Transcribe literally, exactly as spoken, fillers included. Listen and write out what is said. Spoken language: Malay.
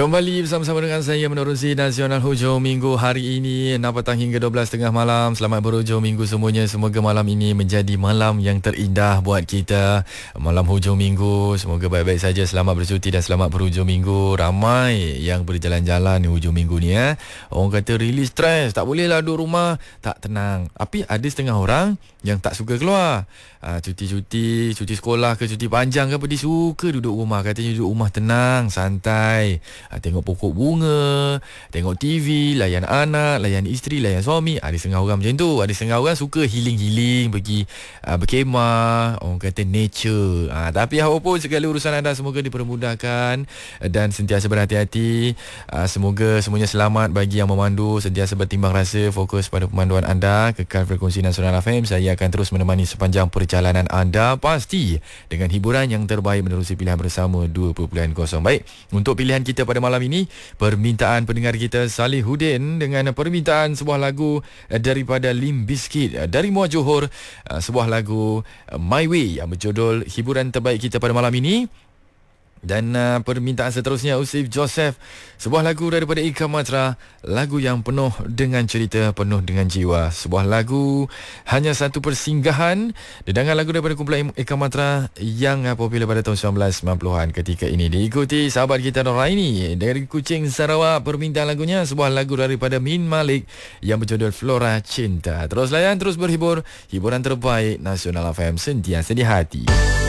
Kembali bersama-sama dengan saya menerusi Nasional Hujung Minggu hari ini enam petang hingga dua belas tiga puluh malam. Selamat berhujung minggu semuanya. Semoga malam ini menjadi malam yang terindah buat kita. Malam hujung minggu, semoga baik-baik saja, selamat bercuti dan selamat berhujung minggu. Ramai yang berjalan-jalan di hujung minggu ni eh. Orang kata release stress, tak bolehlah duduk rumah, tak tenang. Tapi ada setengah orang yang tak suka keluar. Ha, cuti-cuti, cuti sekolah ke cuti panjang ke apa, dia suka duduk rumah. Katanya duduk rumah tenang, santai. Ha, tengok pokok bunga, tengok T V, layan anak, layan isteri, layan suami. Ada setengah orang macam tu. Ada setengah orang suka healing-healing, pergi uh, berkemah, orang kata nature. Ha, tapi apapun segala urusan anda, semoga dipermudahkan dan sentiasa berhati-hati. Ha, semoga semuanya selamat bagi yang memandu, sentiasa bertimbang rasa, fokus pada pemanduan anda. Kekal frekuensi Nasional F M. Saya akan terus menemani sepanjang perjalanan anda, pasti dengan hiburan yang terbaik menerusi pilihan bersama dua titik kosong. Baik, untuk pilihan kita pada malam ini, permintaan pendengar kita Salihuddin dengan permintaan sebuah lagu daripada Limp Bizkit dari Muar Johor, sebuah lagu My Way yang berjudul hiburan terbaik kita pada malam ini. Dan uh, permintaan seterusnya Usif Joseph, sebuah lagu daripada Eka Matra, lagu yang penuh dengan cerita, penuh dengan jiwa. Sebuah lagu hanya satu persinggahan dedangan lagu daripada kumpulan Eka Matra yang uh, popular pada tahun sembilan belas sembilan puluhan ketika ini. Diikuti sahabat kita Noraini dari Kuching, Sarawak. Permintaan lagunya sebuah lagu daripada Min Malik yang berjudul Flora Cinta. Terus layan, terus berhibur. Hiburan terbaik Nasional F M, sentiasa di hati.